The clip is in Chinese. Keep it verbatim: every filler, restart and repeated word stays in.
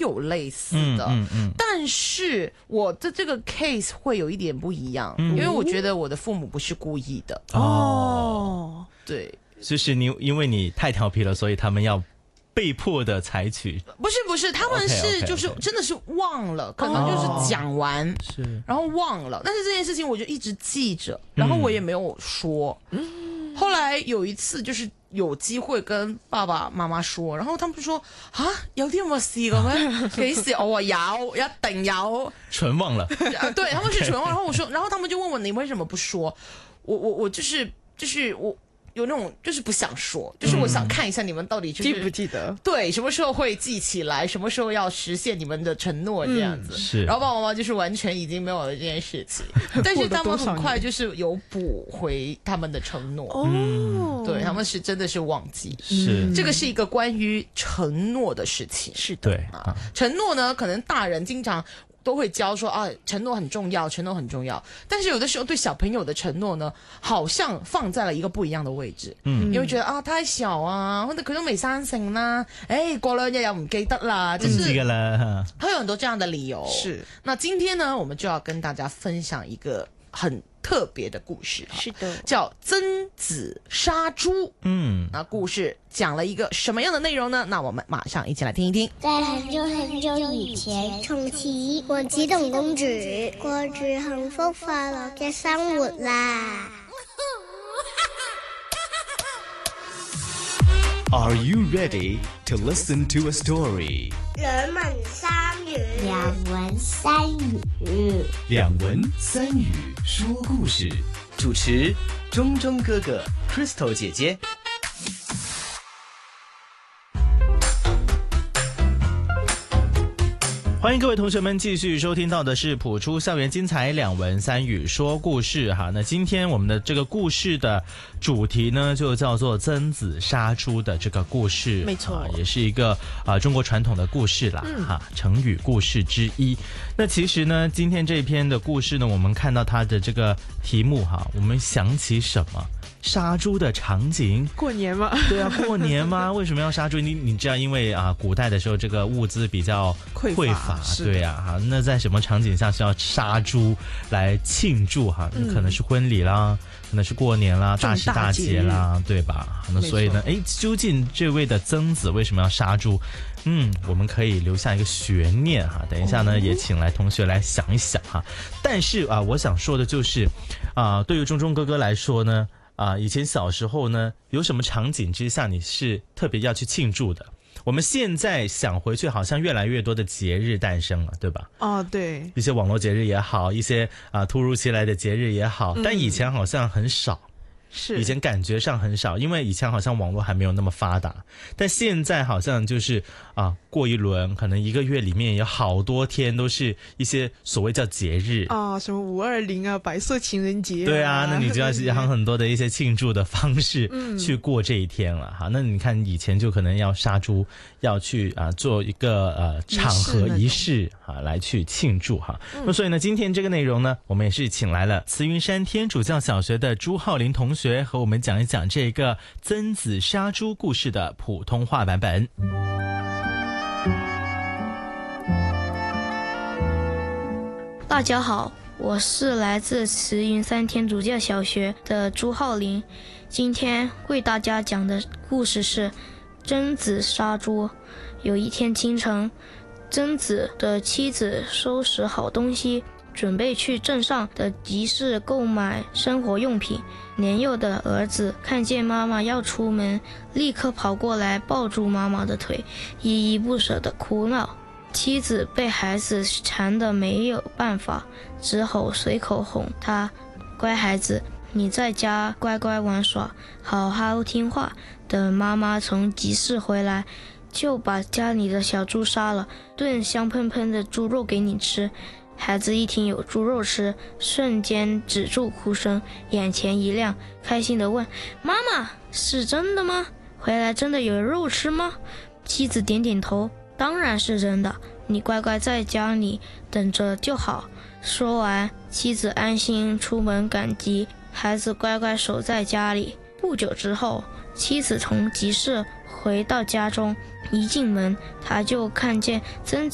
有类似的， 嗯嗯嗯、 但是我的这个 case 会有一点不一样，嗯、因为我觉得我的父母不是故意的。 哦， 对， 就是你因为你太调皮了，所以他们要被迫的采取。 不是不是，他们是就是真的是忘了， okay, okay, okay. 可能就是讲完、哦、 是， 然后忘了，但是这件事情我就一直记着，然后我也没有说。嗯后來有一次就是有機會跟爸爸媽媽說，然後他們就說啊，有啲咁嘅事嘅咩？幾時？我話有，一定有。 純忘了。 對，他們是純忘。然後我說，然後他們就問我你為什麼不說？我我我就是就是我。有那種就是不想說，就是我想看一下你們到底、就是、 記不記得， 對，什麼時候會記起來，什麼時候要實現你們的承諾這樣子。 嗯、是， 然後爸爸媽媽就是完全已經沒有了這件事情，但是他們很快就是有補回他們的承諾。 哦， 對，他們是真的是忘記。 是， 這個是一個關於承諾的事情。 是的， 對啊，承諾呢，可能大人經常都會教說啊，承諾很重要，承諾很重要。但是有的時候對小朋友的承諾呢，好像放在了一個不一樣的位置。嗯，你會覺得啊，太小啊，或者佢都未生性啦，誒，過兩日又唔記得啦，就是會有很多這樣的理由。 是， 那今天呢，我們就要跟大家分享一個很特別的故事。 是的， 叫曾子殺豬。嗯，那故事講了一個什麼樣的內容呢？那我們馬上一起來聽一聽。 在很久很久以前，從前王子同公主過住幸福快樂嘅生活啦。 Are you ready to listen to a story? 兩文三語，兩文三語， 兩文三語說故事。 主持中中哥哥 Crystal 姐姐。 欢迎各位同学们继续收听到的是谱出校园精彩两文三语说故事哈。那今天我们的这个故事的主题呢，就叫做曾子杀猪的这个故事， 没错、 啊，也是一个啊中国传统的故事啦，嗯、哈，成语故事之一。那其实呢，今天这篇的故事呢，我们看到它的这个题目哈，我们想起什么？杀猪的场景， 过年吗？ 对啊，过年吗？为什么要杀猪？你你知道，因为啊，古代的时候这个物资比较匮乏，对啊，哈，那在什么场景下需要杀猪来庆祝哈？嗯、可能是婚礼啦，可能是过年啦，大时大节啦，对吧？那所以呢，哎，究竟这位的曾子为什么要杀猪？嗯，我们可以留下一个悬念哈。等一下呢，哦、也请来同学来想一想哈。但是啊，我想说的就是，啊，对于中中哥哥来说呢。啊，以前小时候呢，有什么场景之下你是特别要去庆祝的？我们现在想回去，好像越来越多的节日诞生了，对吧？ 哦，对， 一些网络节日也好，一些啊突如其来的节日也好，但以前好像很少。嗯是以前感觉上很少，因为以前好像网络还没有那么发达，但现在好像就是啊，过一轮可能一个月里面有好多天都是一些所谓叫节日啊，什么五二零啊，白色情人节、啊， 对啊，那你就要想很多的一些庆祝的方式去过这一天了哈、嗯。那你看以前就可能要杀猪，要去啊做一个呃场合仪式啊来去庆祝哈。嗯、那所以呢，今天这个内容呢，我们也是请来了慈云山天主教小学的朱浩林同学。和我们讲一讲这个曾子杀猪故事的普通话版本。 大家好，我是来自慈云山天主教小学的朱浩林，今天为大家讲的故事是曾子杀猪。有一天清晨，曾子的妻子收拾好东西，准备去镇上的集市购买生活用品。年幼的儿子看见妈妈要出门，立刻跑过来抱住妈妈的腿，依依不舍地哭闹。妻子被孩子缠得没有办法，只好随口哄他：乖孩子，你在家乖乖玩耍，好好听话，等妈妈从集市回来，就把家里的小猪杀了，炖香喷喷的猪肉给你吃。孩子一听有猪肉吃，瞬间止住哭声，眼前一亮，开心地问：妈妈，是真的吗？回来真的有肉吃吗？妻子点点头，当然是真的，你乖乖在家里等着就好。说完，妻子安心出门赶集，孩子乖乖守在家里。不久之后，妻子从集市回到家中，一进门他就看见曾子